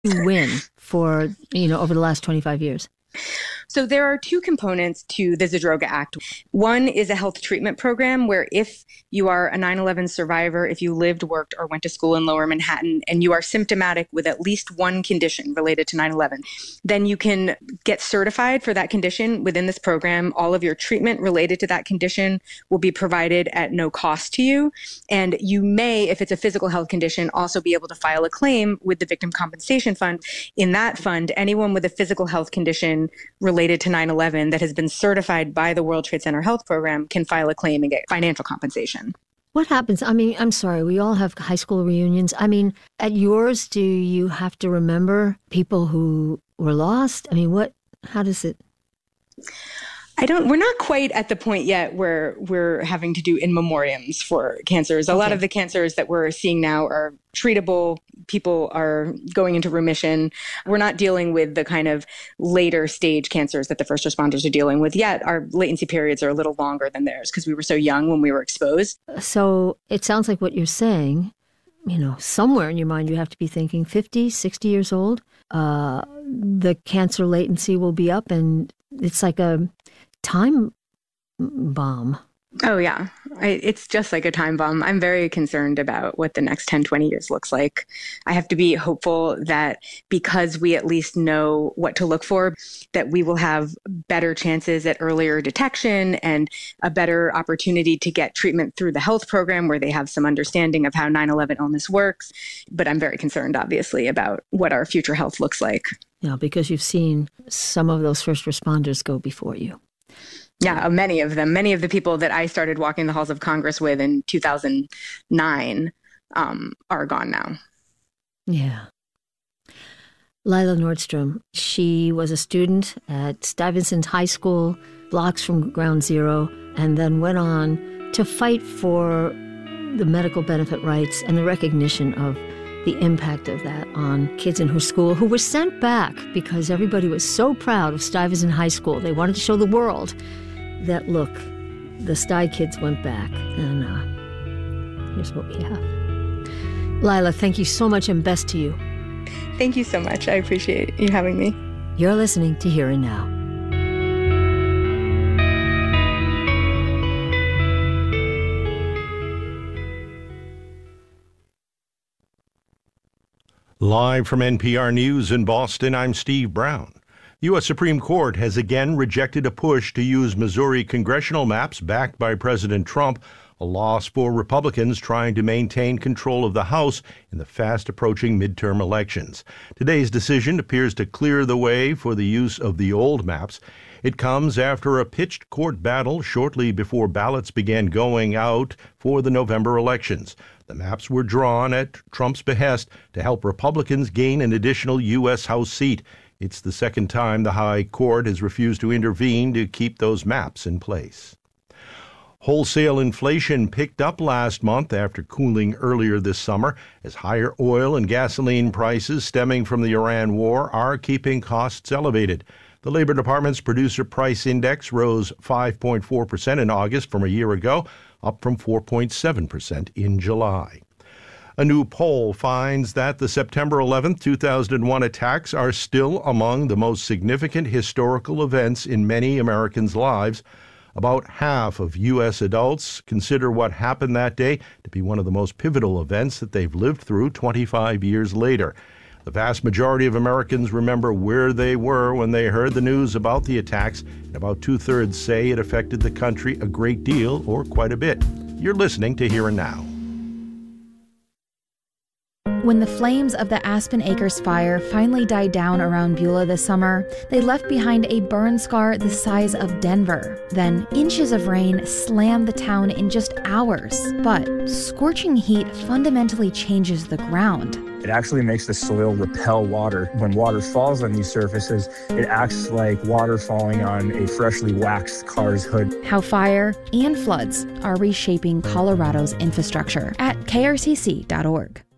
you win for, over the last 25 years? So there are two components to the Zadroga Act. One is a health treatment program where if you are a 9/11 survivor, if you lived, worked, or went to school in Lower Manhattan, and you are symptomatic with at least one condition related to 9/11, then you can get certified for that condition within this program. All of your treatment related to that condition will be provided at no cost to you. And you may, if it's a physical health condition, also be able to file a claim with the Victim Compensation Fund. In that fund, anyone with a physical health condition related to 9/11 that has been certified by the World Trade Center Health Program can file a claim and get financial compensation. What happens? I'm sorry, we all have high school reunions. At yours, do you have to remember people who were lost? How does it? We're not quite at the point yet where we're having to do in memoriams for cancers. A lot of the cancers that we're seeing now are treatable. People are going into remission. We're not dealing with the kind of later stage cancers that the first responders are dealing with yet. Our latency periods are a little longer than theirs because we were so young when we were exposed. So it sounds like what you're saying, somewhere in your mind you have to be thinking 50, 60 years old, the cancer latency will be up, and it's like a time bomb. Oh, yeah. It's just like a time bomb. I'm very concerned about what the next 10, 20 years looks like. I have to be hopeful that because we at least know what to look for, that we will have better chances at earlier detection and a better opportunity to get treatment through the health program where they have some understanding of how 9/11 illness works. But I'm very concerned, obviously, about what our future health looks like. Yeah, because you've seen some of those first responders go before you. Yeah, many of them. Many of the people that I started walking the halls of Congress with in 2009 are gone now. Yeah. Lila Nordstrom, she was a student at Stuyvesant High School, blocks from Ground Zero, and then went on to fight for the medical benefit rights and the recognition of the impact of that on kids in her school who were sent back because everybody was so proud of Stuyvesant High School. They wanted to show the world that, look, the Stuyve kids went back, and here's what we have. Lila, thank you so much, and best to you. Thank you so much. I appreciate you having me. You're listening to Here and Now. Live from NPR News in Boston, I'm Steve Brown. The U.S. Supreme Court has again rejected a push to use Missouri congressional maps backed by President Trump, a loss for Republicans trying to maintain control of the House in the fast-approaching midterm elections. Today's decision appears to clear the way for the use of the old maps. It comes after a pitched court battle shortly before ballots began going out for the November elections. The maps were drawn at Trump's behest to help Republicans gain an additional U.S. House seat. It's the second time the High Court has refused to intervene to keep those maps in place. Wholesale inflation picked up last month after cooling earlier this summer, as higher oil and gasoline prices stemming from the Iran war are keeping costs elevated. The Labor Department's Producer Price Index rose 5.4% in August from a year ago, up from 4.7% in July. A new poll finds that the September 11, 2001 attacks are still among the most significant historical events in many Americans' lives. About half of U.S. adults consider what happened that day to be one of the most pivotal events that they've lived through 25 years later. The vast majority of Americans remember where they were when they heard the news about the attacks, and about two-thirds say it affected the country a great deal or quite a bit. You're listening to Here and Now. When the flames of the Aspen Acres fire finally died down around Beulah this summer, they left behind a burn scar the size of Denver. Then inches of rain slammed the town in just hours. But scorching heat fundamentally changes the ground. It actually makes the soil repel water. When water falls on these surfaces, it acts like water falling on a freshly waxed car's hood. How fire and floods are reshaping Colorado's infrastructure at krcc.org.